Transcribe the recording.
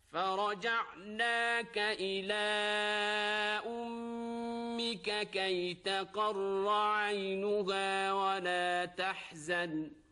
فرجعناك إلى أمك كي تقر عينها ولا تحزن